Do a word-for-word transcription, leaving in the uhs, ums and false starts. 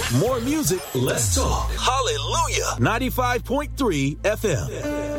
More music, less talk. Hallelujah. ninety-five point three F M.